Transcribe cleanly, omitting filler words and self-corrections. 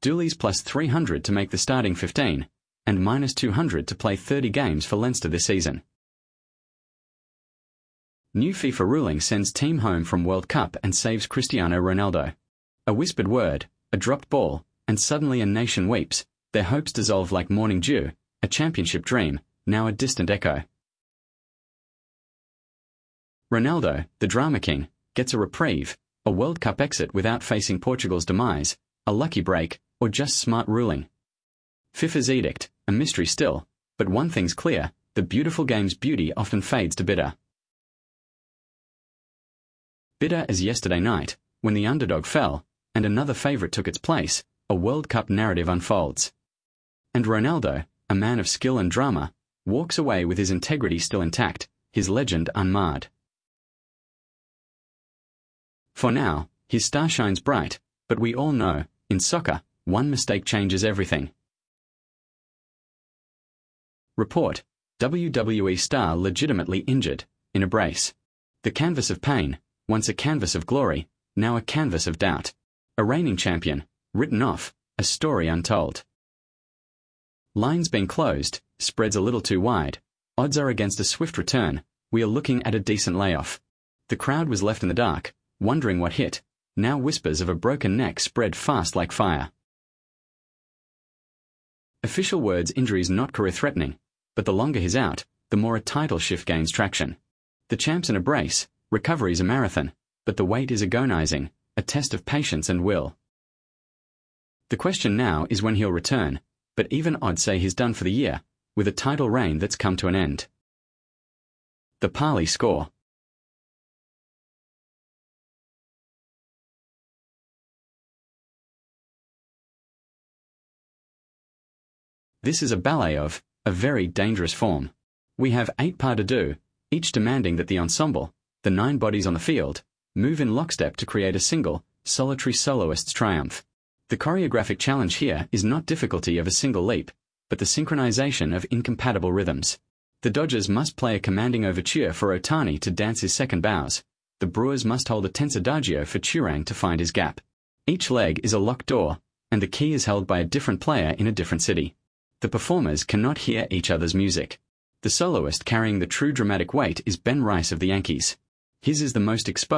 Dooley's plus 300 to make the starting 15, and minus 200 to play 30 games for Leinster this season. New FIFA ruling sends team home from World Cup and saves Cristiano Ronaldo. A whispered word, a dropped ball, and suddenly a nation weeps, their hopes dissolve like morning dew, a championship dream, now a distant echo. Ronaldo, the drama king, gets a reprieve, a World Cup exit without facing Portugal's demise, a lucky break, or just smart ruling. FIFA's edict, a mystery still, but one thing's clear, the beautiful game's beauty often fades to bitter. Bitter as yesterday night, when the underdog fell, and another favourite took its place, a World Cup narrative unfolds. And Ronaldo, a man of skill and drama, walks away with his integrity still intact, his legend unmarred. For now, his star shines bright, but we all know, in soccer, one mistake changes everything. Report: WWE star legitimately injured, in a brace. The canvas of pain, once a canvas of glory, now a canvas of doubt. A reigning champion, written off, a story untold. Lines being closed, spreads a little too wide, odds are against a swift return, we are looking at a decent layoff. The crowd was left in the dark, wondering what hit, now whispers of a broken neck spread fast like fire. Official words injuries not career-threatening, but the longer he's out, the more a title shift gains traction. The champ's in a brace, recovery's a marathon, but the wait is agonizing, a test of patience and will. The question now is when he'll return, but even odds say he's done for the year, with a title reign that's come to an end. The Parley score. This is a ballet of a very dangerous form. We have 8 pas de deux, each demanding that the ensemble, the 9 bodies on the field, move in lockstep to create a single, solitary soloist's triumph. The choreographic challenge here is not difficulty of a single leap, but the synchronization of incompatible rhythms. The Dodgers must play a commanding overture for Otani to dance his second bows. The Brewers must hold a tense adagio for Turang to find his gap. Each leg is a locked door, and the key is held by a different player in a different city. The performers cannot hear each other's music. The soloist carrying the true dramatic weight is Ben Rice of the Yankees. His is the most exposed